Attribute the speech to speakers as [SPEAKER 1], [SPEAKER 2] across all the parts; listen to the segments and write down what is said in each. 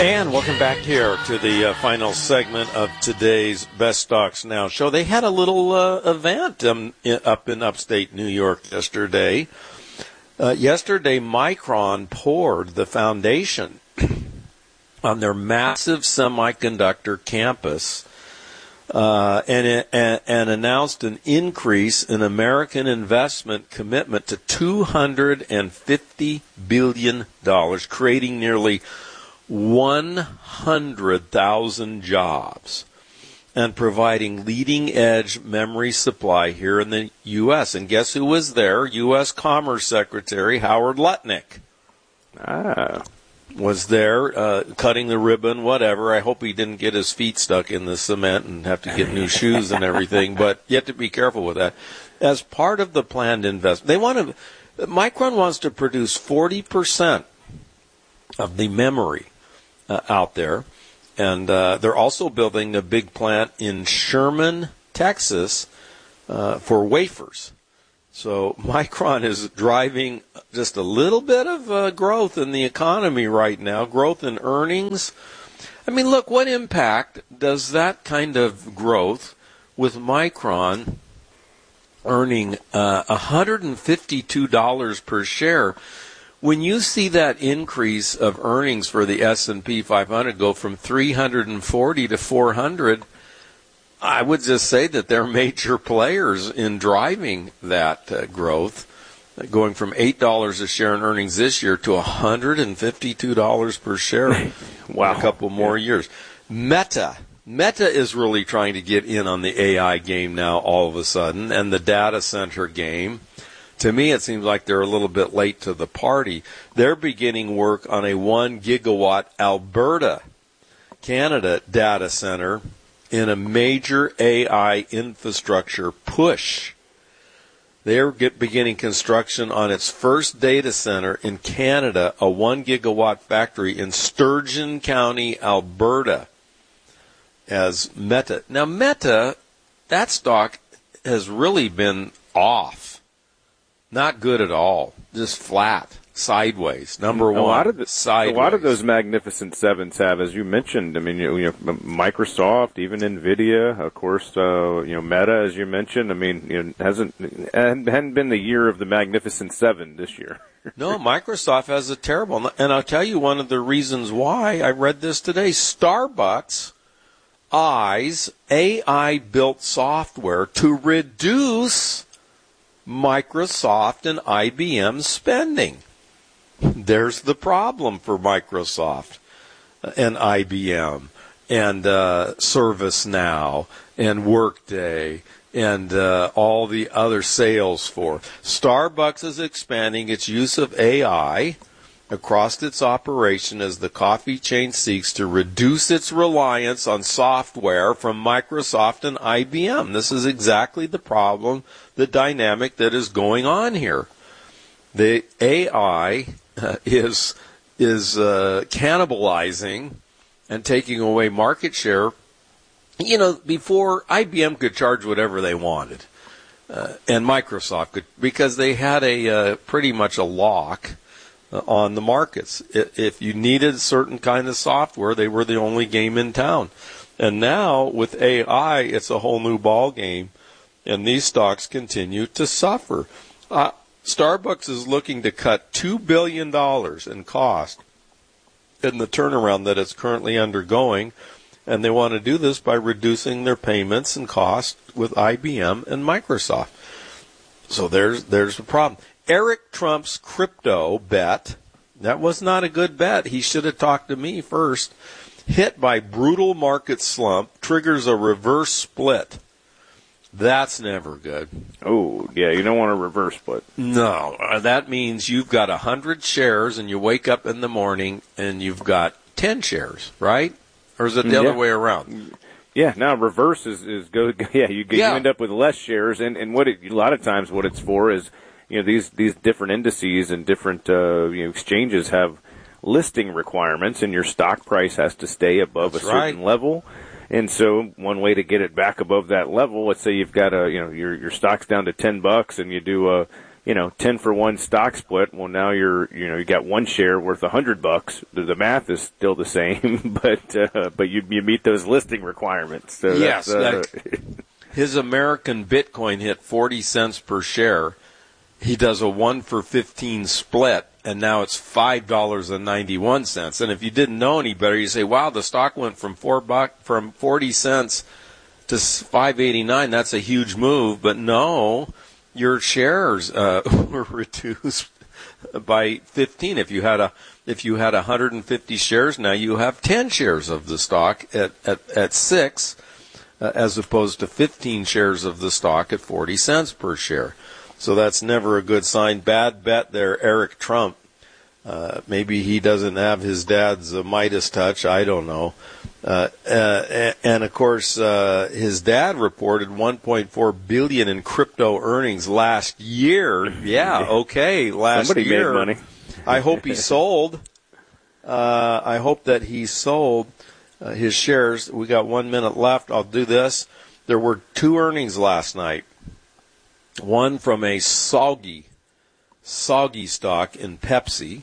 [SPEAKER 1] And welcome back here to the final segment of today's Best Stocks Now show. They had a little event up in upstate New York yesterday. Yesterday, Micron poured the foundation on their massive semiconductor campus and announced an increase in American investment commitment to $250 billion, creating nearly 100,000 jobs and providing leading-edge memory supply here in the U.S. And guess who was there? U.S. Commerce Secretary Howard Lutnick was there cutting the ribbon, whatever. I hope he didn't get his feet stuck in the cement and have to get new shoes and everything, but you have to be careful with that. As part of the planned investment, Micron wants to produce 40% of the memory out there, and they're also building a big plant in Sherman, Texas, for wafers. So Micron is driving just a little bit of growth in the economy right now, growth in earnings. I mean, look, what impact does that kind of growth with Micron earning $152 per share? When you see that increase of earnings for the S&P 500 go from 340 to 400, I would just say that they're major players in driving that growth, going from $8 a share in earnings this year to $152 per share. Wow. In a couple more years. Meta is really trying to get in on the AI game now all of a sudden, and the data center game. To me, it seems like they're a little bit late to the party. They're beginning work on a 1 gigawatt Alberta, Canada data center in a major AI infrastructure push. They're beginning construction on its first data center in Canada, a 1 gigawatt factory in Sturgeon County, Alberta, as Meta. Now, Meta, that stock has really been off. Not good at all. Just flat, sideways. Number one, sideways.
[SPEAKER 2] A lot of those Magnificent Sevens have, as you mentioned. I mean, Microsoft, even Nvidia, of course. Meta, as you mentioned. I mean, hadn't been the year of the Magnificent Seven this year.
[SPEAKER 1] No, Microsoft has a terrible. And I'll tell you one of the reasons why. I read this today. Starbucks eyes AI-built software to reduce Microsoft and IBM spending. There's the problem for Microsoft and IBM and ServiceNow and Workday and all the other Salesforce. Starbucks is expanding its use of AI across its operation as the coffee chain seeks to reduce its reliance on software from Microsoft and IBM. This is exactly the problem, the dynamic that is going on here. The AI is cannibalizing and taking away market share. You know, before IBM could charge whatever they wanted, and Microsoft could, because they had a pretty much a lock on the markets. If you needed a certain kind of software, they were the only game in town. And now with AI, it's a whole new ball game, and these stocks continue to suffer. Starbucks is looking to cut $2 billion in cost in the turnaround that it's currently undergoing, and they want to do this by reducing their payments and costs with IBM and Microsoft. So there's the problem. Eric Trump's crypto bet, that was not a good bet. He should have talked to me first. Hit by brutal market slump, triggers a reverse split. That's never good.
[SPEAKER 2] Oh, yeah, you don't want a reverse split.
[SPEAKER 1] No, that means you've got 100 shares and you wake up in the morning and you've got 10 shares, right? Or is it the other way around?
[SPEAKER 2] Yeah, now reverse is go. Yeah, you end up with less shares, and what a lot of times what it's for is, these different indices and different exchanges have listing requirements, and your stock price has to stay above a certain level. And so one way to get it back above that level, let's say you've got your stock's down to $10 and you do 10-for-1 stock split. Well, now you got one share worth $100. The math is still the same, but you meet those listing requirements. So
[SPEAKER 1] yes, his American Bitcoin hit 40 cents per share. He does a 1-for-15 split, and now it's $5.91. And if you didn't know any better, you say, "Wow, the stock went from from 40 cents to $5.89. That's a huge move." But no. Your shares were reduced by 15. If you had 150 shares, now you have 10 shares of the stock at 6, as opposed to 15 shares of the stock at 40 cents per share. So that's never a good sign. Bad bet there, Eric Trump. Maybe he doesn't have his dad's Midas touch. I don't know. And of course, his dad reported $1.4 billion in crypto earnings last year. Yeah, okay, last
[SPEAKER 2] Somebody
[SPEAKER 1] year.
[SPEAKER 2] Somebody made money.
[SPEAKER 1] I hope he sold. I hope that he sold his shares. We got 1 minute left. I'll do this. There were 2 earnings last night. One from a soggy stock in Pepsi.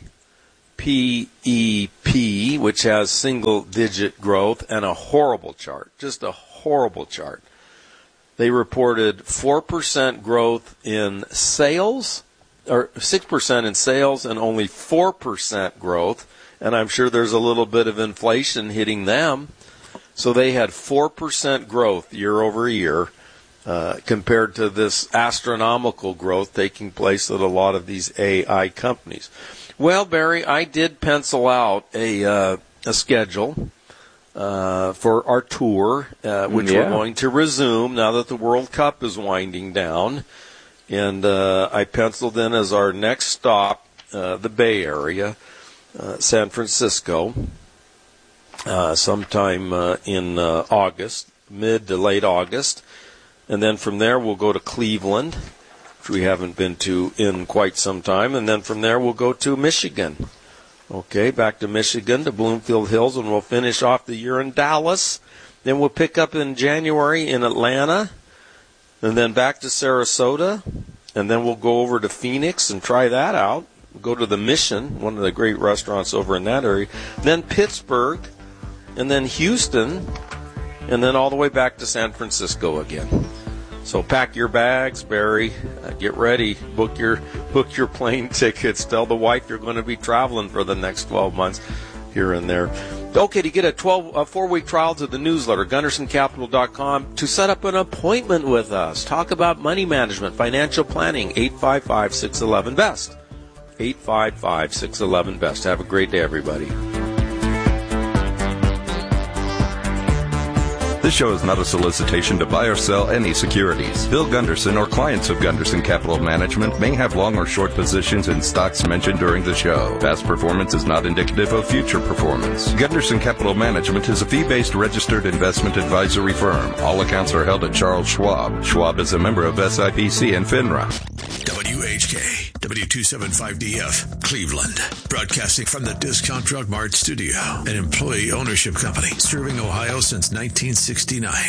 [SPEAKER 1] PEP, which has single-digit growth and a horrible chart, just a horrible chart. They reported 4% growth in sales, or 6% in sales, and only 4% growth. And I'm sure there's a little bit of inflation hitting them. So they had 4% growth year over year, compared to this astronomical growth taking place at a lot of these AI companies. Well, Barry, I did pencil out a schedule for our tour, which we're going to resume now that the World Cup is winding down. And I penciled in as our next stop the Bay Area, San Francisco, sometime in August, mid to late August. And then from there we'll go to Cleveland, which we haven't been to in quite some time. And then from there we'll go to Michigan. Okay, back to Michigan, to Bloomfield Hills, and we'll finish off the year in Dallas. Then we'll pick up in January in Atlanta, and then back to Sarasota, and then we'll go over to Phoenix and try that out. We'll go to the Mission, one of the great restaurants over in that area. Then Pittsburgh, and then Houston, and then all the way back to San Francisco again. So pack your bags, Barry. Get ready. Book your plane tickets. Tell the wife you're going to be traveling for the next 12 months here and there. Okay, to get a 4-week trial to the newsletter, GundersonCapital.com, to set up an appointment with us. Talk about money management, financial planning, 855-611-BEST. 855-611-BEST. Have a great day, everybody.
[SPEAKER 3] This show is not a solicitation to buy or sell any securities. Bill Gunderson or clients of Gunderson Capital Management may have long or short positions in stocks mentioned during the show. Past performance is not indicative of future performance. Gunderson Capital Management is a fee-based registered investment advisory firm. All accounts are held at Charles Schwab. Schwab is a member of SIPC and FINRA.
[SPEAKER 4] WHK, W275DF, Cleveland. Broadcasting from the Discount Drug Mart studio, an employee ownership company serving Ohio since 1969.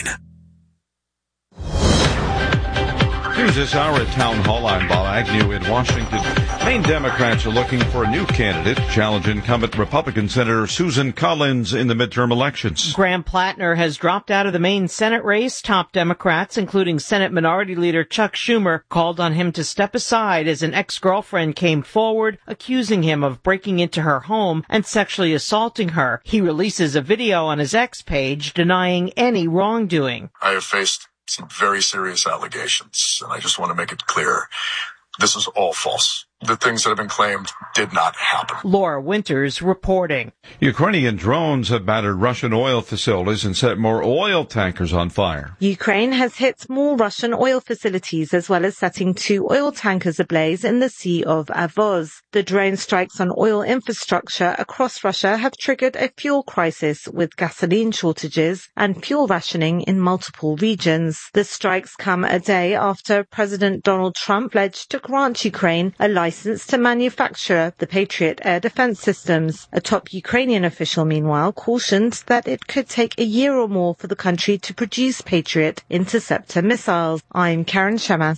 [SPEAKER 5] News this hour at Town Hall. I'm Bob Agnew in Washington. Maine Democrats are looking for a new candidate to challenge incumbent Republican Senator Susan Collins in the midterm elections.
[SPEAKER 6] Graham Plattner has dropped out of the Maine Senate race. Top Democrats, including Senate Minority Leader Chuck Schumer, called on him to step aside as an ex-girlfriend came forward, accusing him of breaking into her home and sexually assaulting her. He releases a video on his X page denying any wrongdoing.
[SPEAKER 7] I have faced some very serious allegations, and I just want to make it clear, this is all false. The things that have been claimed did not happen.
[SPEAKER 6] Laura Winters reporting.
[SPEAKER 5] Ukrainian drones have battered Russian oil facilities and set more oil tankers on fire.
[SPEAKER 8] Ukraine has hit more Russian oil facilities as well as setting 2 oil tankers ablaze in the Sea of Azov. The drone strikes on oil infrastructure across Russia have triggered a fuel crisis with gasoline shortages and fuel rationing in multiple regions. The strikes come a day after President Donald Trump pledged to grant Ukraine a license to manufacture the Patriot air defense systems. A top Ukrainian official, meanwhile, cautioned that it could take a year or more for the country to produce Patriot interceptor missiles. I'm Karen Shemas.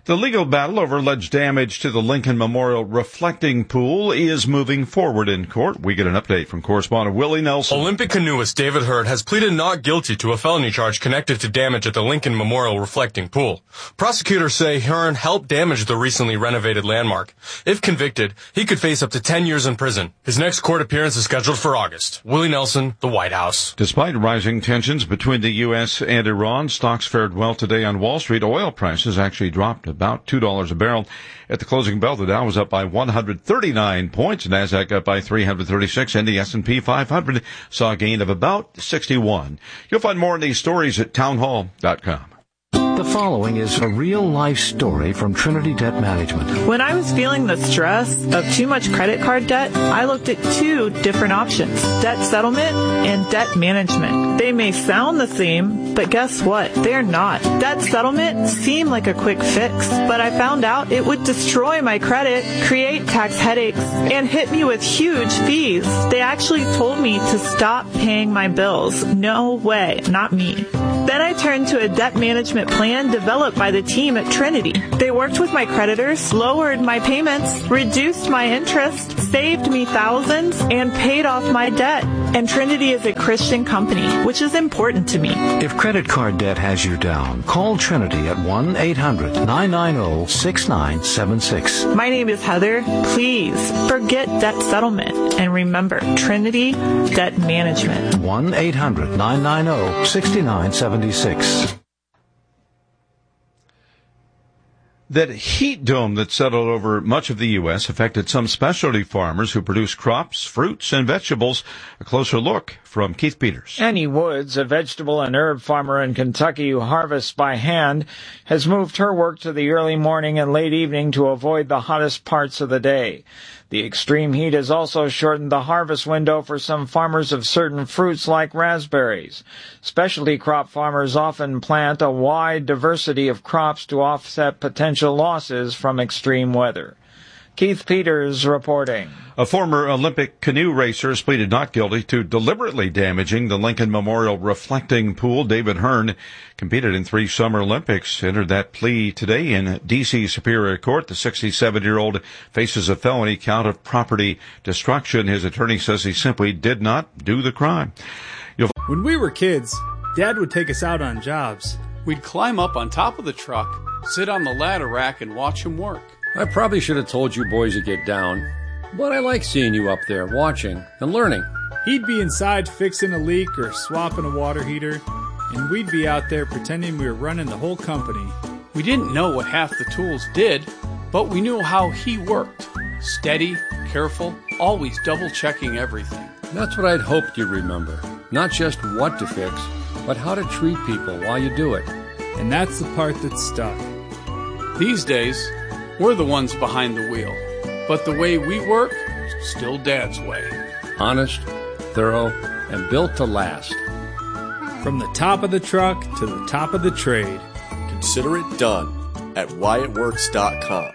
[SPEAKER 5] The legal battle over alleged damage to the Lincoln Memorial reflecting pool is moving forward in court. We get an update from correspondent Willie Nelson.
[SPEAKER 9] Olympic canoeist David Hurd has pleaded not guilty to a felony charge connected to damage at the Lincoln Memorial reflecting pool. Prosecutors say Hurd helped damage the recently renovated landmark. If convicted, he could face up to 10 years in prison. His next court appearance is scheduled for August. Willie Nelson, the White House.
[SPEAKER 5] Despite rising tensions between the U.S. and Iran, stocks fared well today on Wall Street. Oil prices actually dropped about $2 a barrel. At the closing bell, the Dow was up by 139 points, NASDAQ up by 336, and the S&P 500 saw a gain of about 61. You'll find more on these stories at townhall.com.
[SPEAKER 10] The following is a real-life story from Trinity Debt Management.
[SPEAKER 11] When I was feeling the stress of too much credit card debt, I looked at two different options, debt settlement and debt management. They may sound the same, but guess what? They're not. Debt settlement seemed like a quick fix, but I found out it would destroy my credit, create tax headaches, and hit me with huge fees. They actually told me to stop paying my bills. No way, not me. Then I turned to a debt management plan developed by the team at Trinity. They worked with my creditors, lowered my payments, reduced my interest, saved me thousands, and paid off my debt. And Trinity is a Christian company, which is important to me.
[SPEAKER 10] If credit card debt has you down, call Trinity at 1-800-990-6976.
[SPEAKER 11] My name is Heather. Please forget debt settlement. And remember, Trinity Debt Management.
[SPEAKER 10] 1-800-990-6976.
[SPEAKER 5] That heat dome that settled over much of the U.S. affected some specialty farmers who produce crops, fruits, and vegetables. A closer look from Keith Peters.
[SPEAKER 12] Annie Woods, a vegetable and herb farmer in Kentucky who harvests by hand, has moved her work to the early morning and late evening to avoid the hottest parts of the day. The extreme heat has also shortened the harvest window for some farmers of certain fruits like raspberries. Specialty crop farmers often plant a wide diversity of crops to offset potential losses from extreme weather. Keith Peters reporting.
[SPEAKER 5] A former Olympic canoe racer has pleaded not guilty to deliberately damaging the Lincoln Memorial reflecting pool. David Hurd competed in 3 Summer Olympics, entered that plea today in D.C. Superior Court. The 67-year-old faces a felony count of property destruction. His attorney says he simply did not do the crime.
[SPEAKER 13] When we were kids, Dad would take us out on jobs.
[SPEAKER 14] We'd climb up on top of the truck, sit on the ladder rack, and watch him work.
[SPEAKER 15] I probably should have told you boys to get down, but I like seeing you up there watching and learning.
[SPEAKER 13] He'd be inside fixing a leak or swapping a water heater, and we'd be out there pretending we were running the whole company.
[SPEAKER 14] We didn't know what half the tools did, but we knew how he worked. Steady, careful, always double-checking everything.
[SPEAKER 15] That's what I'd hoped you'd remember. Not just what to fix, but how to treat people while you do it.
[SPEAKER 13] And that's the part that stuck.
[SPEAKER 14] These days, we're the ones behind the wheel, but the way we work, still Dad's way.
[SPEAKER 15] Honest, thorough, and built to last.
[SPEAKER 13] From the top of the truck to the top of the trade.
[SPEAKER 16] Consider it done at WyattWorks.com.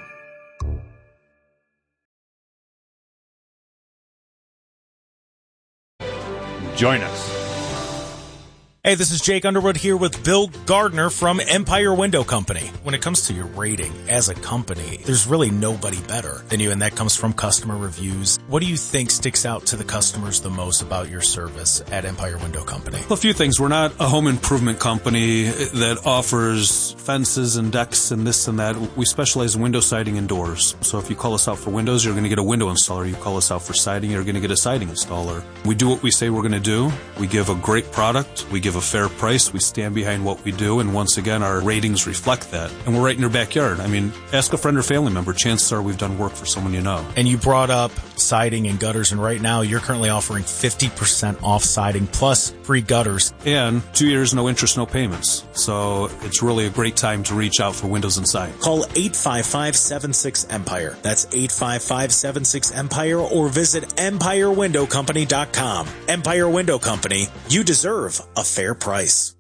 [SPEAKER 17] Join us.
[SPEAKER 18] Hey, this is Jake Underwood here with Bill Gardner from Empire Window Company. When it comes to your rating as a company, there's really nobody better than you, and that comes from customer reviews. What do you think sticks out to the customers the most about your service at Empire Window Company?
[SPEAKER 19] A few things. We're not a home improvement company that offers fences and decks and this and that. We specialize in window siding and doors. So if you call us out for windows, you're going to get a window installer. You call us out for siding, you're going to get a siding installer. We do what we say we're going to do. We give a great product. We give a fair price. We stand behind what we do, and once again, our ratings reflect that. And we're right in your backyard. I mean, ask a friend or family member. Chances are we've done work for someone you know.
[SPEAKER 18] And you brought up siding and gutters, and right now you're currently offering 50% off siding plus free gutters.
[SPEAKER 19] And 2 years, no interest, no payments. So it's really a great time to reach out for windows and siding.
[SPEAKER 18] Call 855-76-EMPIRE. That's 855-76-EMPIRE, or visit EmpireWindowCompany.com. Empire Window Company. You deserve a fair price.